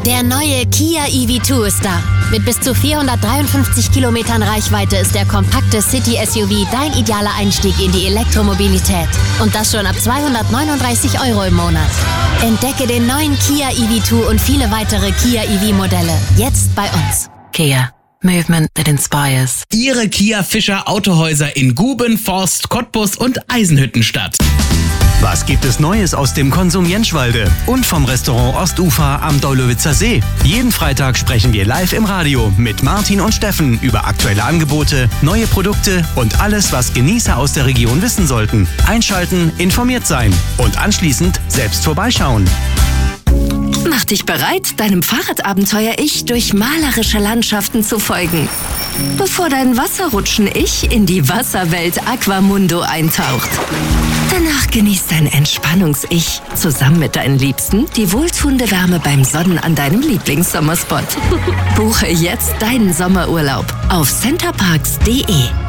Der neue Kia EV2 ist da. Mit bis zu 453 Kilometern Reichweite ist der kompakte City-SUV dein idealer Einstieg in die Elektromobilität. Und das schon ab 239 € im Monat. Entdecke den neuen Kia EV2 und viele weitere Kia EV-Modelle jetzt bei uns. Kia. Movement that inspires. Ihre Kia Fischer Autohäuser in Guben, Forst, Cottbus und Eisenhüttenstadt. Was gibt es Neues aus dem Konsum Jenschwalde und vom Restaurant Ostufer am Deulowitzer See? Jeden Freitag sprechen wir live im Radio mit Martin und Steffen über aktuelle Angebote, neue Produkte und alles, was Genießer aus der Region wissen sollten. Einschalten, informiert sein und anschließend selbst vorbeischauen. Mach dich bereit, deinem Fahrradabenteuer-Ich durch malerische Landschaften zu folgen. Bevor dein Wasserrutschen-Ich in die Wasserwelt Aquamundo eintaucht. Danach genießt dein Entspannungs-Ich zusammen mit deinen Liebsten die wohltuende Wärme beim Sonnen an deinem Lieblingssommerspot. Buche jetzt deinen Sommerurlaub auf centerparks.de.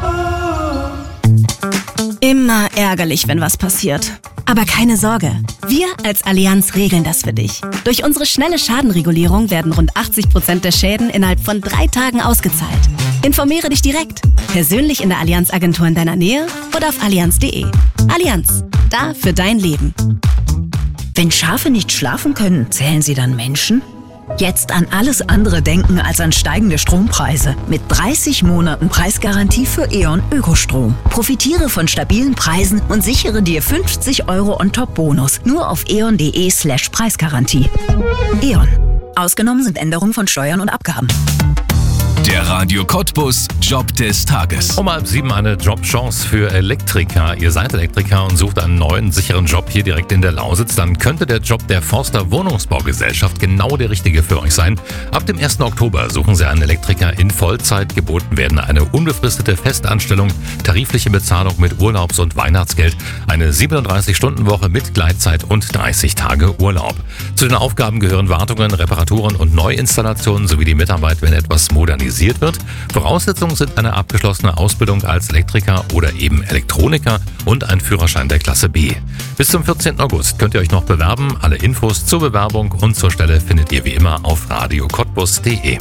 Immer ärgerlich, wenn was passiert. Aber keine Sorge, wir als Allianz regeln das für dich. Durch unsere schnelle Schadenregulierung werden rund 80% der Schäden innerhalb von 3 Tagen ausgezahlt. Informiere dich direkt, persönlich in der Allianz-Agentur in deiner Nähe oder auf allianz.de. Allianz, da für dein Leben. Wenn Schafe nicht schlafen können, zählen sie dann Menschen? Jetzt an alles andere denken als an steigende Strompreise. Mit 30 Monaten Preisgarantie für E.ON Ökostrom. Profitiere von stabilen Preisen und sichere dir 50 € on-top-Bonus. Nur auf eon.de/Preisgarantie. E.ON. Ausgenommen sind Änderungen von Steuern und Abgaben. Der Radio Cottbus Job des Tages. Um 6:30 eine Jobchance für Elektriker. Ihr seid Elektriker und sucht einen neuen, sicheren Job hier direkt in der Lausitz. Dann könnte der Job der Forster Wohnungsbaugesellschaft genau der richtige für euch sein. Ab dem 1. Oktober suchen sie einen Elektriker in Vollzeit. Geboten werden eine unbefristete Festanstellung, tarifliche Bezahlung mit Urlaubs- und Weihnachtsgeld, eine 37-Stunden-Woche mit Gleitzeit und 30 Tage Urlaub. Zu den Aufgaben gehören Wartungen, Reparaturen und Neuinstallationen sowie die Mitarbeit, wenn etwas modernisiert wird. Voraussetzungen sind eine abgeschlossene Ausbildung als Elektriker oder eben Elektroniker und ein Führerschein der Klasse B. Bis zum 14. August könnt ihr euch noch bewerben. Alle Infos zur Bewerbung und zur Stelle findet ihr wie immer auf radiocottbus.de.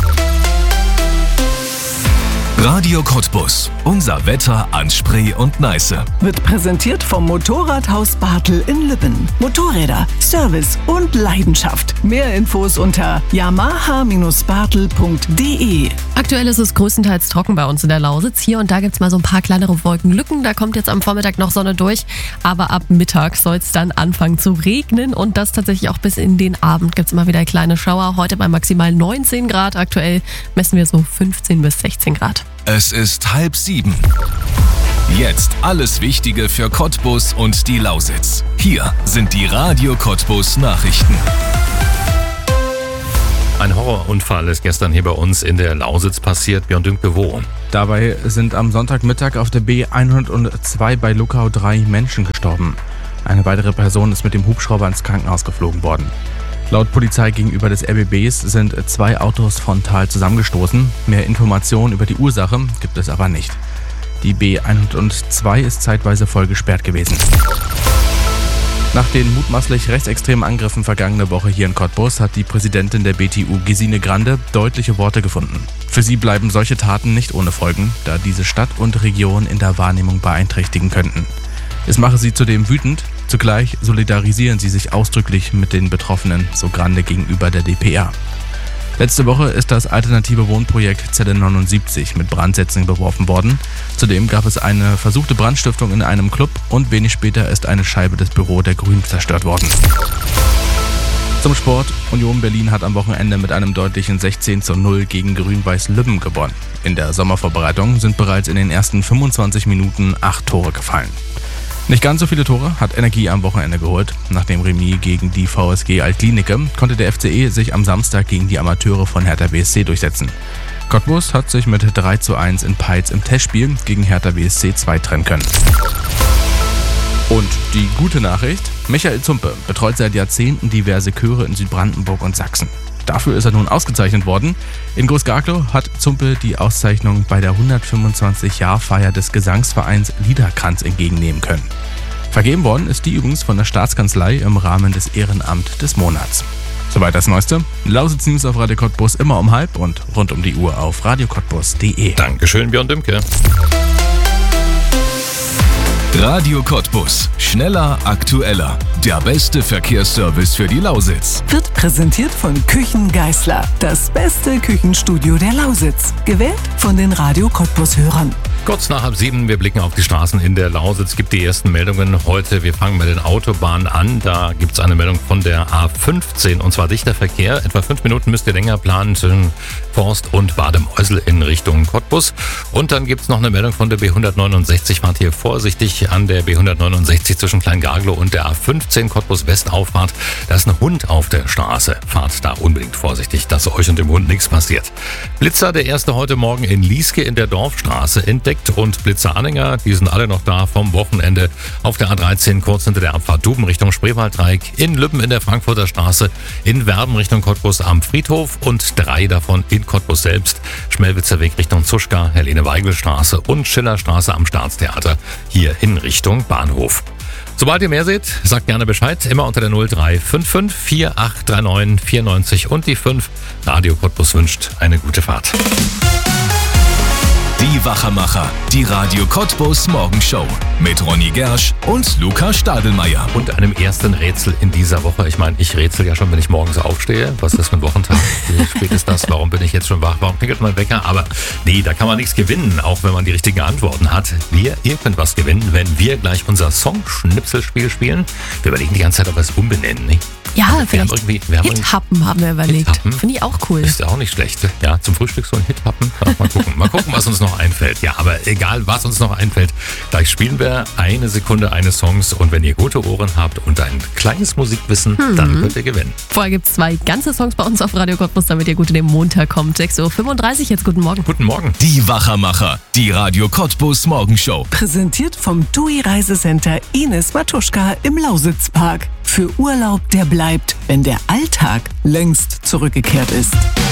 Radio Cottbus. Unser Wetter an Spree und Neiße. Wird präsentiert vom Motorradhaus Bartel in Lübben. Motorräder, Service und Leidenschaft. Mehr Infos unter yamaha-bartel.de. Aktuell ist es größtenteils trocken bei uns in der Lausitz. Hier und da gibt es mal so ein paar kleinere Wolkenlücken. Da kommt jetzt am Vormittag noch Sonne durch. Aber ab Mittag soll es dann anfangen zu regnen. Und das tatsächlich auch bis in den Abend gibt es immer wieder kleine Schauer. Heute bei maximal 19 Grad. Aktuell messen wir so 15 bis 16 Grad. Es ist 6:30. Jetzt alles Wichtige für Cottbus und die Lausitz. Hier sind die Radio Cottbus Nachrichten. Ein Horrorunfall ist gestern hier bei uns in der Lausitz passiert. Björn Dünke, wo? Dabei sind am Sonntagmittag auf der B102 bei Luckau 3 Menschen gestorben. Eine weitere Person ist mit dem Hubschrauber ins Krankenhaus geflogen worden. Laut Polizei gegenüber des RBBs sind 2 Autos frontal zusammengestoßen. Mehr Informationen über die Ursache gibt es aber nicht. Die B102 ist zeitweise voll gesperrt gewesen. Nach den mutmaßlich rechtsextremen Angriffen vergangene Woche hier in Cottbus hat die Präsidentin der BTU, Gesine Grande, deutliche Worte gefunden. Für sie bleiben solche Taten nicht ohne Folgen, da diese Stadt und Region in der Wahrnehmung beeinträchtigen könnten. Es mache sie zudem wütend. Zugleich solidarisieren sie sich ausdrücklich mit den Betroffenen, so Grande gegenüber der dpa. Letzte Woche ist das alternative Wohnprojekt Zelle 79 mit Brandsätzen beworfen worden. Zudem gab es eine versuchte Brandstiftung in einem Club und wenig später ist eine Scheibe des Büro der Grünen zerstört worden. Zum Sport. Union Berlin hat am Wochenende mit einem deutlichen 16:0 gegen Grün-Weiß Lübben gewonnen. In der Sommervorbereitung sind bereits in den ersten 25 Minuten 8 Tore gefallen. Nicht ganz so viele Tore hat Energie am Wochenende geholt. Nach dem Remis gegen die VSG Altklinike konnte der FCE sich am Samstag gegen die Amateure von Hertha BSC durchsetzen. Cottbus hat sich mit 3:1 in Peitz im Testspiel gegen Hertha BSC 2 trennen können. Und die gute Nachricht: Michael Zumpe betreut seit Jahrzehnten diverse Chöre in Südbrandenburg und Sachsen. Dafür ist er nun ausgezeichnet worden. In Groß-Garklow hat Zumpe die Auszeichnung bei der 125-Jahr-Feier des Gesangsvereins Liederkranz entgegennehmen können. Vergeben worden ist die übrigens von der Staatskanzlei im Rahmen des Ehrenamt des Monats. Soweit das Neueste. Lausitz News auf Radio Cottbus immer um 12:30 und rund um die Uhr auf radiocottbus.de. Dankeschön, Björn Dümke. Radio Cottbus. Schneller, aktueller. Der beste Verkehrsservice für die Lausitz. Wird präsentiert von Küchen Geisler. Das beste Küchenstudio der Lausitz. Gewählt von den Radio Cottbus-Hörern. Kurz nach 6:30, wir blicken auf die Straßen in der Lausitz. Gibt die ersten Meldungen heute. Wir fangen mit den Autobahnen an. Da gibt es eine Meldung von der A15 und zwar dichter Verkehr. Etwa 5 Minuten müsst ihr länger planen zwischen Forst und Bademeusel in Richtung Cottbus. Und dann gibt es noch eine Meldung von der B169. Fahrt hier vorsichtig an der B169 zwischen Kleingarglow und der A15 Cottbus Westauffahrt. Da ist ein Hund auf der Straße. Fahrt da unbedingt vorsichtig, dass euch und dem Hund nichts passiert. Blitzer, der erste heute Morgen in Lieske in der Dorfstraße entdeckt und Blitzer-Anhänger, die sind alle noch da vom Wochenende auf der A13 kurz hinter der Abfahrt Duben Richtung Spreewalddreieck, in Lübben in der Frankfurter Straße, in Werben Richtung Cottbus am Friedhof und 3 davon in Cottbus selbst, Schmelwitzer Weg Richtung Zuschka, Helene-Weigel-Straße und Schillerstraße am Staatstheater hier in Richtung Bahnhof. Sobald ihr mehr seht, sagt gerne Bescheid, immer unter der 0355 4839 94 und die 5. Radio Cottbus wünscht eine gute Fahrt. Die Wachermacher, die Radio Cottbus Morgenshow mit Ronny Gersch und Luca Stadelmeier. Und einem ersten Rätsel in dieser Woche. Ich meine, ich rätsel ja schon, wenn ich morgens aufstehe. Was ist das für ein Wochentag? Wie spät ist das? Warum bin ich jetzt schon wach? Warum klingelt mein Wecker? Aber nee, da kann man nichts gewinnen, auch wenn man die richtigen Antworten hat. Ihr könnt was gewinnen, wenn wir gleich unser Song-Schnipselspiel spielen. Wir überlegen die ganze Zeit, ob wir es umbenennen, nicht? Ja, also vielleicht Hit-Happen haben wir überlegt. Finde ich auch cool. Ist ja auch nicht schlecht. Ja, zum Frühstück so ein Hit-Happen. Ja, mal gucken, was uns noch einfällt. Ja, aber egal, was uns noch einfällt, gleich spielen wir 1 Sekunde eines Songs und wenn ihr gute Ohren habt und ein kleines Musikwissen, dann könnt ihr gewinnen. Vorher gibt es 2 ganze Songs bei uns auf Radio Cottbus, damit ihr gut in den Montag kommt. 6:35 Uhr, jetzt guten Morgen. Guten Morgen. Die Wachermacher, die Radio Cottbus Morgenshow. Präsentiert vom TUI Reisecenter Ines Matuschka im Lausitzpark. Für Urlaub, der bleibt, wenn der Alltag längst zurückgekehrt ist.